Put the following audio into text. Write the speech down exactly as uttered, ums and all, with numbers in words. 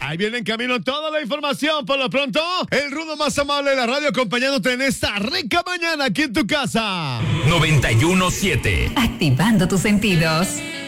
Ahí viene en camino toda la información. Por lo pronto, el rudo más amable de la radio acompañándote en esta rica mañana aquí en tu casa. noventa y uno punto siete. Activando tus sentidos.